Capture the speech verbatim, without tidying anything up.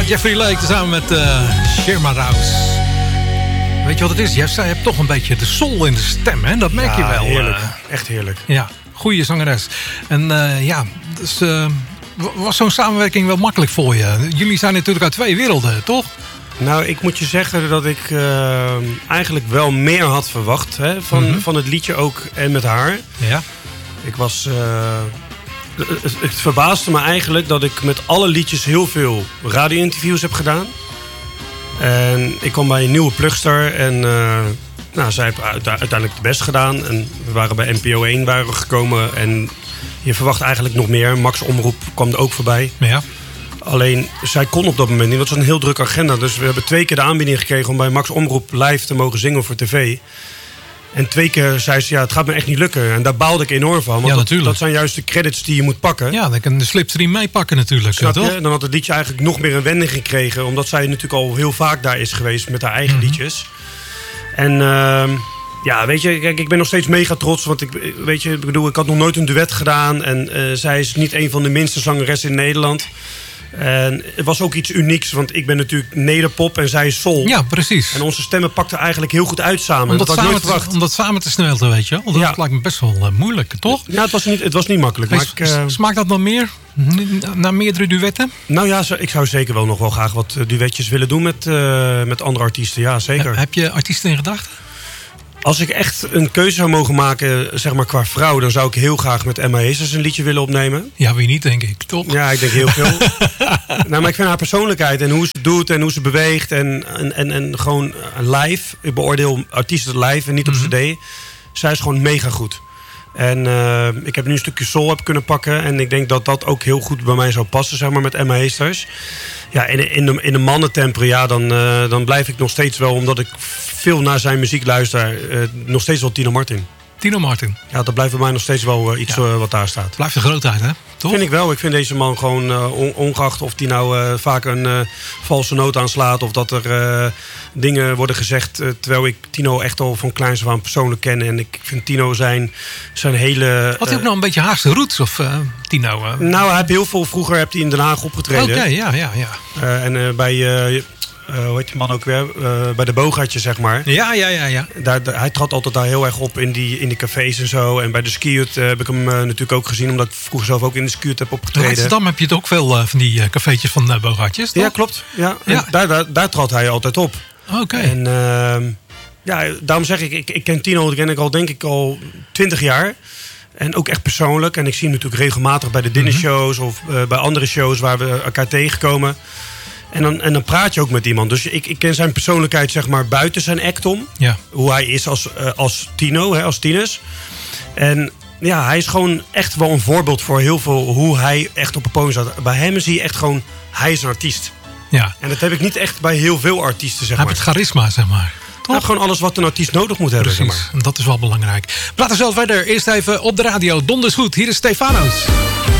Jeffrey Lake samen met uh, Shirma Rouse. Weet je wat het is, Jeff? Zij heeft toch een beetje de soul in de stem, hè? Dat merk ja, je wel. Heerlijk. Uh, Echt heerlijk. Ja, goede zangeres. En uh, ja, dus, uh, was zo'n samenwerking wel makkelijk voor je? Jullie zijn natuurlijk uit twee werelden, toch? Nou, ik moet je zeggen dat ik uh, eigenlijk wel meer had verwacht hè, van, mm-hmm. van het liedje ook en met haar. Ja. Ik was... Uh, het, het verbaasde me eigenlijk dat ik met alle liedjes heel veel radio-interviews heb gedaan. En ik kwam bij een nieuwe plugster en uh, nou, zij heeft uiteindelijk de best gedaan. En we waren bij N P O één waren we gekomen en je verwacht eigenlijk nog meer. Max Omroep kwam er ook voorbij. Ja. Alleen, zij kon op dat moment niet. Dat was een heel drukke agenda. Dus we hebben twee keer de aanbieding gekregen om bij Max Omroep live te mogen zingen voor tv. En twee keer zei ze, ja, het gaat me echt niet lukken. En daar baalde ik enorm van. Want ja, dat, dat zijn juist de credits die je moet pakken. Ja, dan kan de slipstream meepakken natuurlijk. Snap je? Toch? Dan had het liedje eigenlijk nog meer een wending gekregen. Omdat zij natuurlijk al heel vaak daar is geweest met haar eigen mm-hmm. liedjes. En uh, ja, weet je, kijk, ik ben nog steeds mega trots. Want ik, weet je, ik bedoel, ik had nog nooit een duet gedaan. En uh, zij is niet een van de minste zangeressen in Nederland. En het was ook iets unieks, want ik ben natuurlijk nederpop en zij is soul. Ja, precies. En onze stemmen pakten eigenlijk heel goed uit samen. Om dat, dat samen, nooit verwacht. Te, om dat samen te smelten, weet je wel. Dat ja. lijkt me best wel uh, moeilijk, toch? Ja, het was niet, het was niet makkelijk. Hey, maar ik, uh... Smaakt dat dan meer? Naar meerdere duetten? Nou ja, ik zou zeker wel nog wel graag wat duetjes willen doen met, uh, met andere artiesten. Ja, zeker. He, heb je artiesten in gedachten? Als ik echt een keuze zou mogen maken, zeg maar qua vrouw, dan zou ik heel graag met Emma Heesters een liedje willen opnemen. Ja, wie niet, denk ik, toch? Ja, ik denk heel veel. Nou, maar ik vind haar persoonlijkheid en hoe ze het doet en hoe ze beweegt en, en, en, en gewoon live. Ik beoordeel artiesten live en niet op mm-hmm. cd. Zij is gewoon mega goed. En uh, ik heb nu een stukje soul heb kunnen pakken. En ik denk dat dat ook heel goed bij mij zou passen, zeg maar, met Emma Heesters. Ja, in, in, de, in de mannentempel, ja, dan, uh, dan blijf ik nog steeds wel, omdat ik veel naar zijn muziek luister, uh, nog steeds wel Tino Martin. Tino Martin. Ja, dat blijft bij mij nog steeds wel uh, iets ja. uh, wat daar staat. Blijft de grootheid, hè? Toch? Vind ik wel. Ik vind deze man gewoon uh, on, ongeacht of hij nou uh, vaak een uh, valse noot aanslaat, of dat er uh, dingen worden gezegd, uh, terwijl ik Tino echt al van kleins af aan persoonlijk ken. En ik vind Tino zijn, zijn hele... Had hij ook uh, nog een beetje Haagse roots, of uh, Tino? Uh... Nou, hij heeft heel veel, vroeger heeft hij in Den Haag opgetreden. Oké, okay, ja, ja, ja. Uh, en uh, bij... Uh, Uh, hoe heet die man ook weer? Uh, bij de Bogartje, zeg maar. Ja, ja, ja. ja. Daar, daar, hij trad altijd daar heel erg op in die, in die cafés en zo. En bij de Skiut uh, heb ik hem uh, natuurlijk ook gezien, omdat ik vroeger zelf ook in de Skiut heb opgetreden. In Amsterdam heb je het ook veel uh, van die uh, cafeetjes van uh, Bogartjes, toch? Ja, klopt. Ja. Ja. Daar, daar, daar trad hij altijd op. Oké. Okay. En uh, ja, daarom zeg ik, ik, ik ken Tino, dat ken ik al, denk ik al twintig jaar. En ook echt persoonlijk. En ik zie hem natuurlijk regelmatig bij de dinnershows mm-hmm. of uh, bij andere shows waar we elkaar tegenkomen. En dan, en dan praat je ook met iemand. Dus ik, ik ken zijn persoonlijkheid, zeg maar, buiten zijn act om. Ja. Hoe hij is als, uh, als Tino, hè, als Tinus. En ja, hij is gewoon echt wel een voorbeeld voor heel veel hoe hij echt op een podium staat. Bij hem zie je echt gewoon, hij is een artiest. Ja. En dat heb ik niet echt bij heel veel artiesten, zeg hij maar. Hij heeft het charisma, zeg maar. Ja, gewoon alles wat een artiest nodig moet hebben. Precies, zeg maar. Dat is wel belangrijk. We praten zelf verder. Eerst even op de radio. Donders goed. Hier is Stefano's.